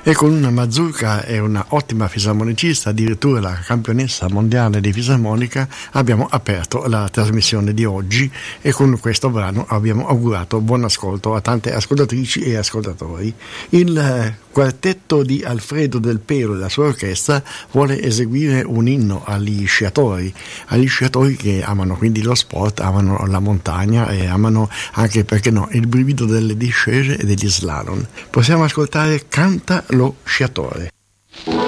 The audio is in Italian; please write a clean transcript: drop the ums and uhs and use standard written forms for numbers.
E con una mazurka e una ottima fisarmonicista, addirittura la campionessa mondiale di fisarmonica, abbiamo aperto la trasmissione di oggi e con questo brano abbiamo augurato buon ascolto a tante ascoltatrici e ascoltatori. Il quartetto di Alfredo Del Pelo e la sua orchestra vuole eseguire un inno agli sciatori che amano quindi lo sport, amano la montagna e amano anche, perché no, il brivido delle discese e degli slalom. Possiamo ascoltare Canta lo sciatore.